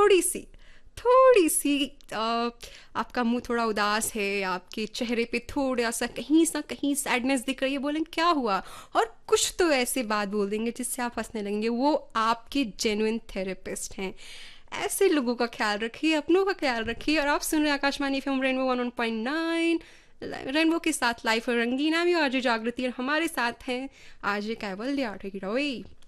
थोड़ी सी आपका मुंह थोड़ा उदास है, आपके चेहरे पे थोड़ा सा कहीं सैडनेस दिख रही है, बोलें क्या हुआ, और कुछ तो ऐसे बात बोल देंगे जिससे आप हंसने लगेंगे, वो आपके जेन्युइन थेरेपिस्ट हैं। ऐसे लोगों का ख्याल रखिए, अपनों का ख्याल रखिए। और आप सुन रहे हैं आकाशवाणी एफएम रेनबो 101.9, रेनबो के साथ लाइफ और रंगीना भी। आज जागृति और हमारे साथ हैं आज कैवल यार।